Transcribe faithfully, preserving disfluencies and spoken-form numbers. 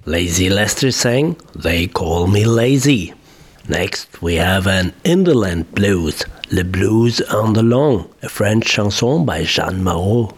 Lazy Lester sang They Call Me Lazy. Next we have an Indolent Blues, Le Blues on the Lawn, a French chanson by Jeanne Moreau.